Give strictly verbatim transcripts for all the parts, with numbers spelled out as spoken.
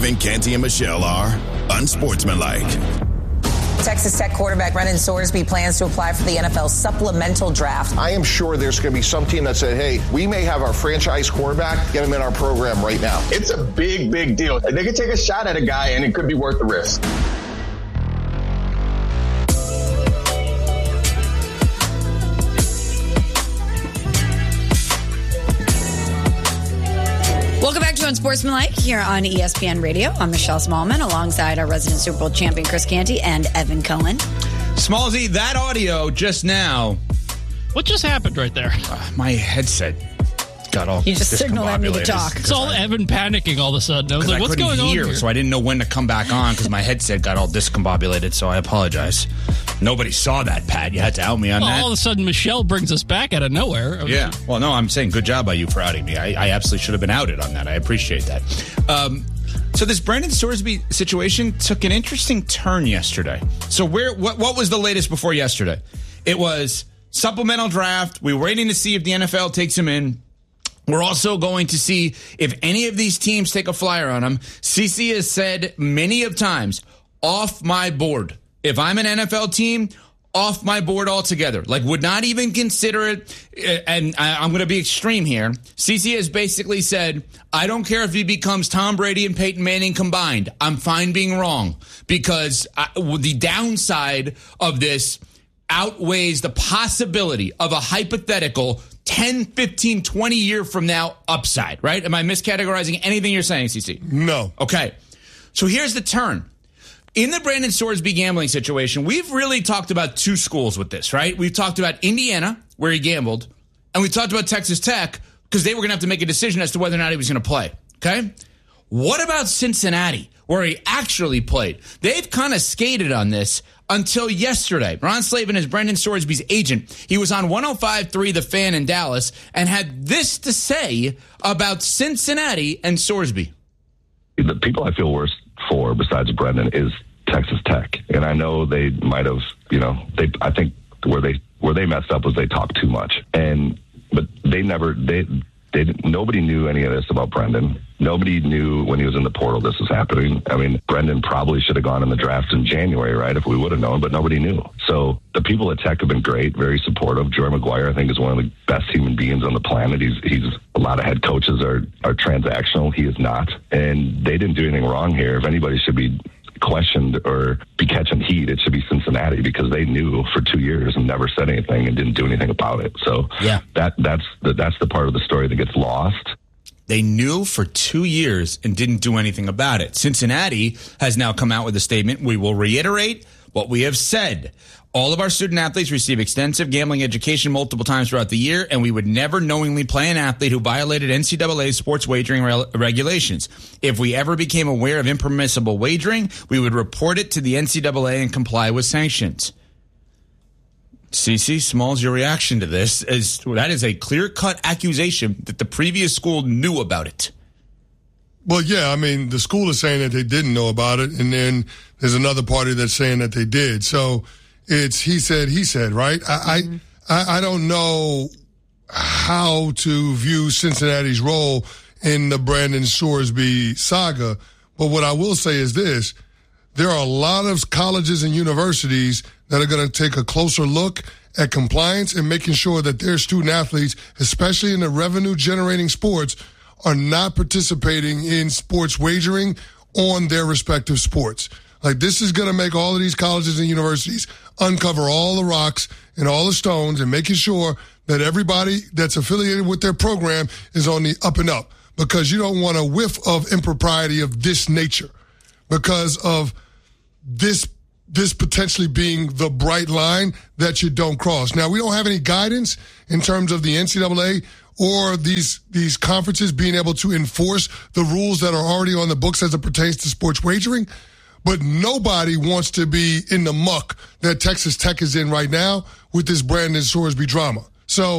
Evan, Canty, and Michelle are unsportsmanlike. Texas Tech quarterback Brendan Sorsby plans to apply for the N F L supplemental draft. I am sure there's going to be some team that said, hey, we may have our franchise quarterback, get him in our program right now. It's a big, big deal. They could take a shot at a guy, and it could be worth the risk. Welcome back to Unsportsmanlike here on E S P N Radio. I'm Michelle Smallman alongside our resident Super Bowl champion Chris Canty and Evan Cohen. Smallsy, that audio just now. What just happened right there? Uh, my headset got all You just signaled at me to talk. It's all I, Evan panicking all of a sudden. I was like, I what's going hear, on here? So I didn't know when to come back on because my headset got all discombobulated, so I apologize. Nobody saw that, Pat. You had to out me on well, that. All of a sudden, Michelle brings us back out of nowhere. Yeah. Well, no, I'm saying good job by you for outing me. I, I absolutely should have been outed on that. I appreciate that. Um, so this Brendan Sorsby situation took an interesting turn yesterday. So where what, what was the latest before yesterday? It was supplemental draft. We were waiting to see if the N F L takes him in. We're also going to see if any of these teams take a flyer on him. C C has said many of times, off my board. If I'm an N F L team, off my board altogether. Like, would not even consider it. And I'm going to be extreme here. C C has basically said, I don't care if he becomes Tom Brady and Peyton Manning combined. I'm fine being wrong. Because I, the downside of this outweighs the possibility of a hypothetical ten, fifteen, twenty year from now upside, right? Am I miscategorizing anything you're saying, C C? No. Okay. So here's the turn. In the Brandon Sorsby gambling situation, we've really talked about two schools with this, right? We've talked about Indiana, where he gambled, and we talked about Texas Tech, because they were going to have to make a decision as to whether or not he was going to play, okay? What about Cincinnati, where he actually played? They've kind of skated on this until yesterday. Ron Slavin is Brendan Sorsby's agent. He was on one oh five point three The Fan in Dallas and had this to say about Cincinnati and Sorsby. The people I feel worse for, besides Brendan, is Texas Tech. And I know they might have, you know, they. I think where they where they messed up was they talked too much. And but they never they they nobody knew any of this about Brendan. Nobody knew when he was in the portal this was happening. I mean, Brendan probably should have gone in the draft in January, right, if we would have known, but nobody knew. So the people at Tech have been great, very supportive. Joey McGuire, I think, is one of the best human beings on the planet. He's he's a lot of head coaches are, are transactional. He is not. And they didn't do anything wrong here. If anybody should be questioned or be catching heat, it should be Cincinnati, because they knew for two years and never said anything and didn't do anything about it. So yeah, that that's the, that's the part of the story that gets lost. They knew for two years and didn't do anything about it. Cincinnati has now come out with a statement. We will reiterate what we have said. All of our student athletes receive extensive gambling education multiple times throughout the year, and we would never knowingly play an athlete who violated N C double A sports wagering re- regulations. If we ever became aware of impermissible wagering, we would report it to the N C double A and comply with sanctions. C C, Smalls, your reaction to this is that is a clear-cut accusation that the previous school knew about it. Well, yeah, I mean, the school is saying that they didn't know about it, and then there's another party that's saying that they did. So it's he said, he said, right? I mm-hmm. I, I don't know how to view Cincinnati's role in the Brandon Sorsby saga, but what I will say is this. There are a lot of colleges and universities that are going to take a closer look at compliance and making sure that their student athletes, especially in the revenue-generating sports, are not participating in sports wagering on their respective sports. Like, this is going to make all of these colleges and universities uncover all the rocks and all the stones and making sure that everybody that's affiliated with their program is on the up and up, because you don't want a whiff of impropriety of this nature because of this this potentially being the bright line that you don't cross. Now, we don't have any guidance in terms of the N C double A or these these conferences being able to enforce the rules that are already on the books as it pertains to sports wagering, but nobody wants to be in the muck that Texas Tech is in right now with this Brandon Sorsby drama. So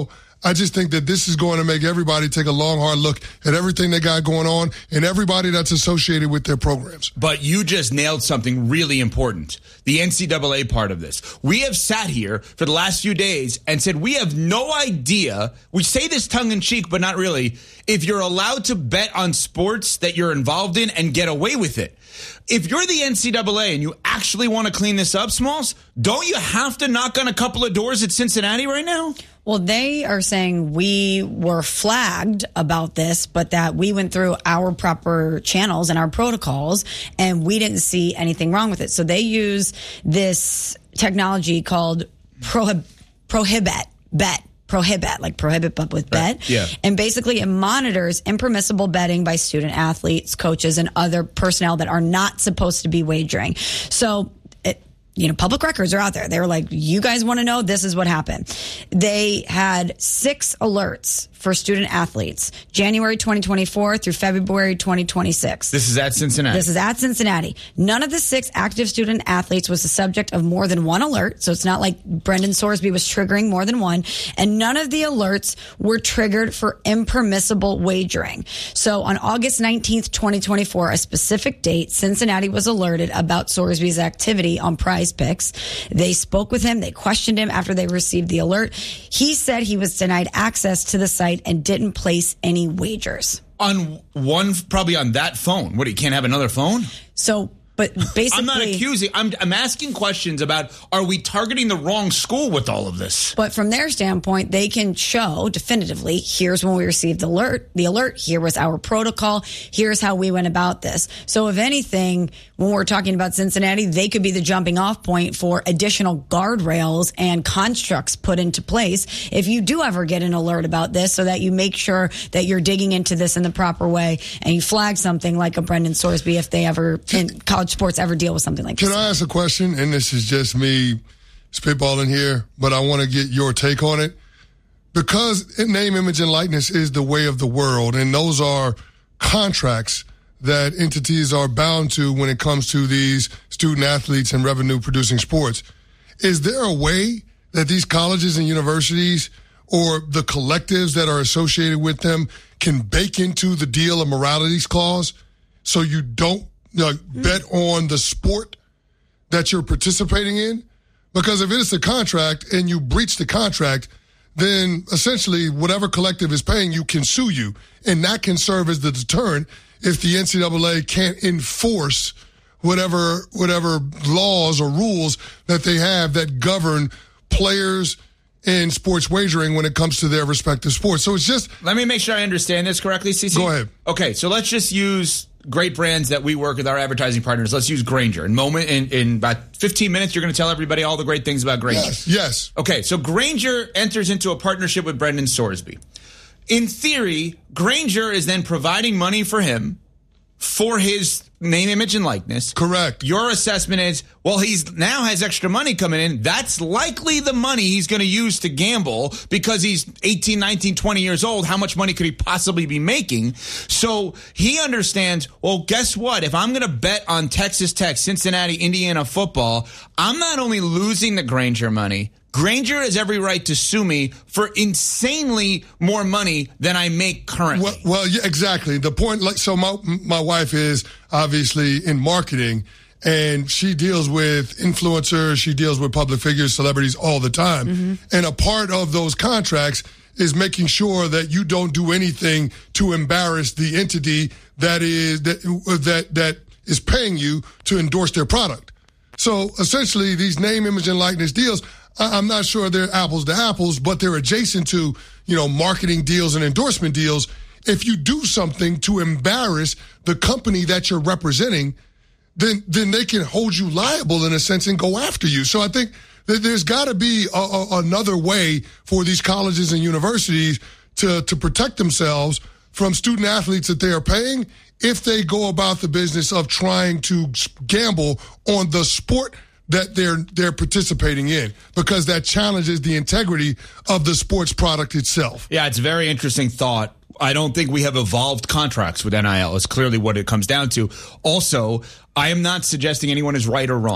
I just think that this is going to make everybody take a long, hard look at everything they got going on and everybody that's associated with their programs. But you just nailed something really important, the N C double A part of this. We have sat here for the last few days and said we have no idea, we say this tongue-in-cheek, but not really, if you're allowed to bet on sports that you're involved in and get away with it. If you're the N C double A and you actually want to clean this up, Smalls, don't you have to knock on a couple of doors at Cincinnati right now? Well, they are saying we were flagged about this, but that we went through our proper channels and our protocols, and we didn't see anything wrong with it. So they use this technology called Prohib- Prohibet, bet. Prohibit, like prohibit, but with bet. Right. Yeah. And basically it monitors impermissible betting by student athletes, coaches, and other personnel that are not supposed to be wagering. So, it, you know, public records are out there. They were like, you guys want to know? This is what happened. They had six alerts for student athletes, January twenty twenty-four through February twenty twenty-six. This is at Cincinnati. This is at Cincinnati. None of the six active student athletes was the subject of more than one alert. So it's not like Brendan Sorsby was triggering more than one. And none of the alerts were triggered for impermissible wagering. So on August nineteenth, twenty twenty-four, a specific date, Cincinnati was alerted about Sorsby's activity on Prize Picks. They spoke with him. They questioned him after they received the alert. He said he was denied access to the site and didn't place any wagers. On one, probably on that phone. What, he can't have another phone? So, but basically... I'm not accusing. I'm, I'm asking questions about, are we targeting the wrong school with all of this? But from their standpoint, they can show definitively, here's when we received the alert, the alert, here was our protocol, here's how we went about this. So if anything, when we're talking about Cincinnati, they could be the jumping off point for additional guardrails and constructs put into place if you do ever get an alert about this, so that you make sure that you're digging into this in the proper way and you flag something like a Brendan Sorsby if they ever, in college sports, ever deal with something like Can this. I ask a question? And this is just me spitballing here, but I want to get your take on it. Because name, image, and likeness is the way of the world, and those are contracts that entities are bound to when it comes to these student athletes and revenue-producing sports. Is there a way that these colleges and universities or the collectives that are associated with them can bake into the deal a moralities clause so you don't you know, bet on the sport that you're participating in? Because if it's a contract and you breach the contract, then essentially whatever collective is paying you can sue you, and that can serve as the deterrent if the N C double A can't enforce whatever whatever laws or rules that they have that govern players in sports wagering when it comes to their respective sports. So it's just... Let me make sure I understand this correctly, C C. Go ahead. Okay, so let's just use great brands that we work with, our advertising partners. Let's use Grainger. In moment, in, in about fifteen minutes, you're going to tell everybody all the great things about Grainger. Yes, yes. Okay, so Grainger enters into a partnership with Brendan Sorsby. In theory, Grainger is then providing money for him for his name, image, and likeness. Correct. Your assessment is, well, he's now has extra money coming in. That's likely the money he's going to use to gamble because he's eighteen, nineteen, twenty years old. How much money could he possibly be making? So he understands, well, guess what? If I'm going to bet on Texas Tech, Cincinnati, Indiana football, I'm not only losing the Grainger money, Grainger has every right to sue me for insanely more money than I make currently. Well, well yeah, exactly. The point, like, so my my wife is obviously in marketing, and she deals with influencers, she deals with public figures, celebrities all the time. Mm-hmm. And a part of those contracts is making sure that you don't do anything to embarrass the entity that is that that that is paying you to endorse their product. So essentially, these name, image, and likeness deals, I'm not sure they're apples to apples, but they're adjacent to, you know, marketing deals and endorsement deals. If you do something to embarrass the company that you're representing, then then they can hold you liable in a sense and go after you. So I think that there's got to be a, a, another way for these colleges and universities to, to protect themselves from student athletes that they are paying if they go about the business of trying to gamble on the sport that they're they're participating in, because that challenges the integrity of the sports product itself. Yeah, it's a very interesting thought. I don't think we have evolved contracts with N I L. It's clearly what it comes down to. Also, I am not suggesting anyone is right or wrong.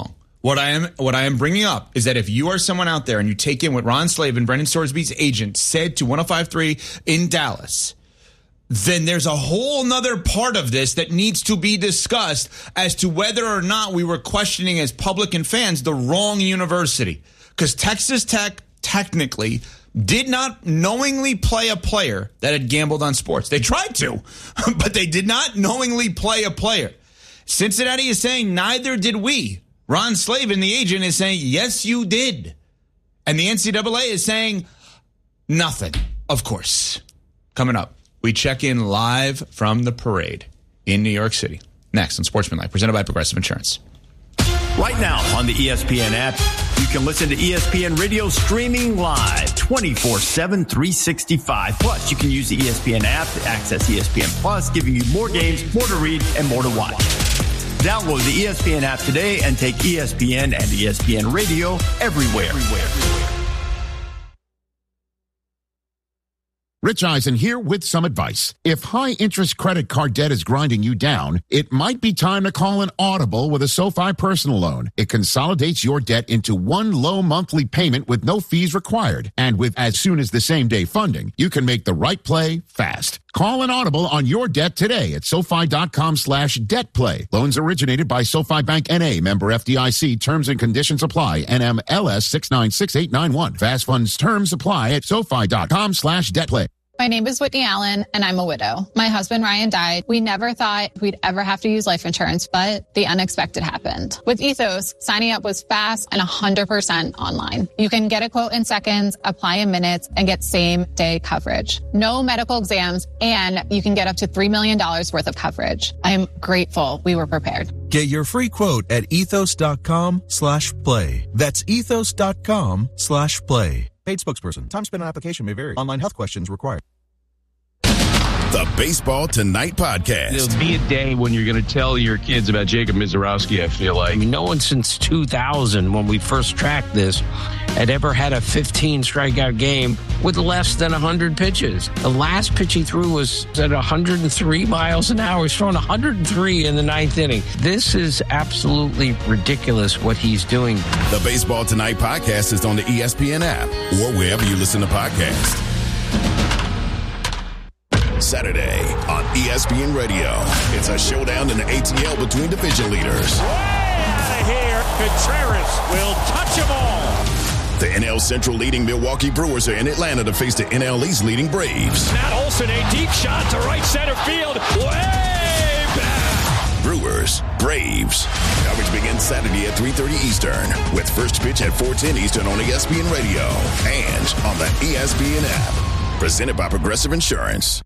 What I am what I am bringing up is that if you are someone out there and you take in what Ron Slavin, Brendan Sorsby's agent, said to one oh five point three in Dallas, then there's a whole nother part of this that needs to be discussed as to whether or not we were questioning as public and fans the wrong university. Because Texas Tech technically did not knowingly play a player that had gambled on sports. They tried to, but they did not knowingly play a player. Cincinnati is saying neither did we. Ron Slavin, the agent, is saying, yes, you did. And the N C double A is saying nothing, of course. Coming up, we check in live from the parade in New York City. Next on Sportsmanlike, presented by Progressive Insurance. Right now on the E S P N app, you can listen to E S P N Radio streaming live twenty-four seven, three sixty-five. Plus, you can use the E S P N app to access E S P N Plus, giving you more games, more to read, and more to watch. Download the E S P N app today and take E S P N and E S P N Radio everywhere. everywhere. Rich Eisen here with some advice. If high-interest credit card debt is grinding you down, it might be time to call an Audible with a SoFi personal loan. It consolidates your debt into one low monthly payment with no fees required. And with as soon as the same-day funding, you can make the right play fast. Call an Audible on your debt today at SoFi.com slash debt play. Loans originated by SoFi Bank N A, member F D I C. Terms and conditions apply. N M L S six nine six eight nine one. Fast funds terms apply at SoFi.com slash debt play. My name is Whitney Allen, and I'm a widow. My husband, Ryan, died. We never thought we'd ever have to use life insurance, but the unexpected happened. With Ethos, signing up was fast and one hundred percent online. You can get a quote in seconds, apply in minutes, and get same-day coverage. No medical exams, and you can get up to three million dollars worth of coverage. I'm grateful we were prepared. Get your free quote at ethos.com slash play. That's ethos.com slash play. Paid spokesperson. Time spent on application may vary. Online health questions required. The Baseball Tonight podcast. There'll be a day when you're going to tell your kids about Jacob Mizorowski, I feel like. I mean, no one since two thousand, when we first tracked this, had ever had a fifteen strikeout game with less than one hundred pitches. The last pitch he threw was at one hundred three miles an hour. He's throwing one hundred three in the ninth inning. This is absolutely ridiculous what he's doing. The Baseball Tonight podcast is on the E S P N app or wherever you listen to podcasts. Saturday on E S P N Radio. It's a showdown in the A T L between division leaders. Way out of here. Contreras will touch them all. The N L Central leading Milwaukee Brewers are in Atlanta to face the N L East leading Braves. Matt Olson, a deep shot to right center field. Way back. Brewers, Braves. Coverage begins Saturday at three thirty Eastern with first pitch at four ten Eastern on E S P N Radio and on the E S P N app. Presented by Progressive Insurance.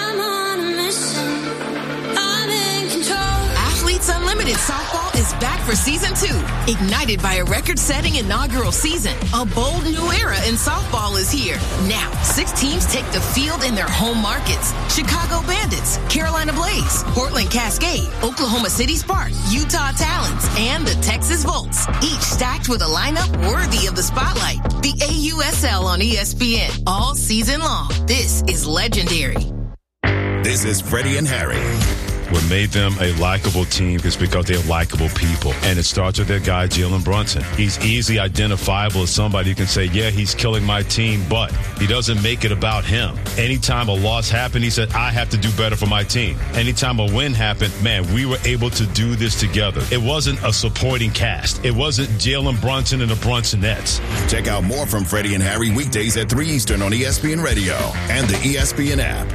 Unlimited Softball is back for season two. Ignited by a record-setting inaugural season, a bold new era in softball is here. Now, six teams take the field in their home markets. Chicago Bandits, Carolina Blaze, Portland Cascade, Oklahoma City Spark, Utah Talons, and the Texas Volts. Each stacked with a lineup worthy of the spotlight. The A U S L on E S P N all season long. This is legendary. This is Freddie and Harry. What made them a likable team is because they're likable people. And it starts with their guy, Jalen Brunson. He's easily identifiable as somebody who can say, yeah, he's killing my team, but he doesn't make it about him. Anytime a loss happened, he said, I have to do better for my team. Anytime a win happened, man, we were able to do this together. It wasn't a supporting cast. It wasn't Jalen Brunson and the Brunsonettes. Check out more from Freddie and Harry weekdays at three Eastern on E S P N Radio and the E S P N app.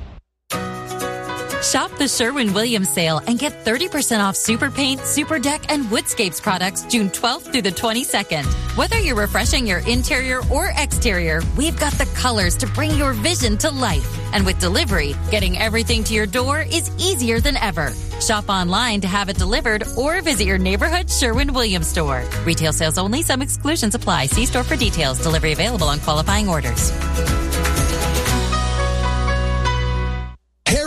Shop the Sherwin-Williams sale and get thirty percent off Super Paint, Super Deck, and Woodscapes products June twelfth through the twenty-second. Whether you're refreshing your interior or exterior, we've got the colors to bring your vision to life. And with delivery, getting everything to your door is easier than ever. Shop online to have it delivered or visit your neighborhood Sherwin-Williams store. Retail sales only. Some exclusions apply. See store for details. Delivery available on qualifying orders. Harry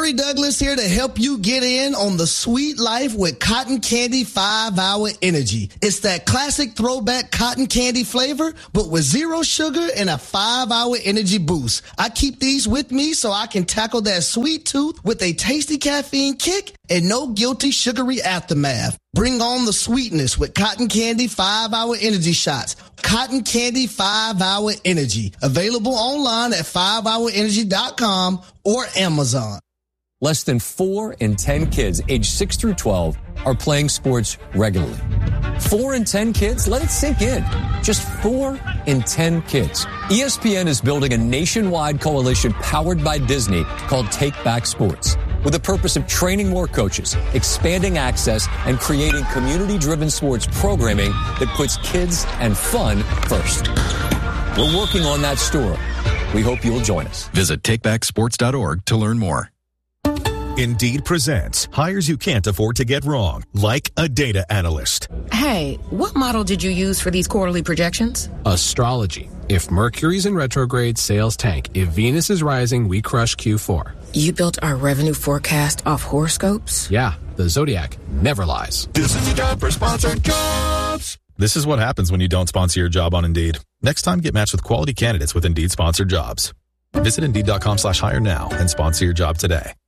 Corey Douglas here to help you get in on the sweet life with Cotton Candy five hour Energy. It's that classic throwback cotton candy flavor, but with zero sugar and a five hour energy boost. I keep these with me so I can tackle that sweet tooth with a tasty caffeine kick and no guilty sugary aftermath. Bring on the sweetness with Cotton Candy five hour Energy shots. Cotton Candy five hour Energy. Available online at five hour energy dot com or Amazon. Less than four in ten kids aged six through twelve are playing sports regularly. Four in ten kids? Let it sink in. Just four in ten kids. E S P N is building a nationwide coalition powered by Disney called Take Back Sports, with the purpose of training more coaches, expanding access, and creating community-driven sports programming that puts kids and fun first. We're working on that story. We hope you'll join us. Visit take back sports dot org to learn more. Indeed presents hires you can't afford to get wrong, like a data analyst. Hey, what model did you use for these quarterly projections? Astrology. If Mercury's in retrograde, sales tank. If Venus is rising, we crush Q four. You built our revenue forecast off horoscopes? Yeah, the Zodiac never lies. This is your job for sponsored jobs. This is what happens when you don't sponsor your job on Indeed. Next time, get matched with quality candidates with Indeed sponsored jobs. Visit Indeed.com slash hire now and sponsor your job today.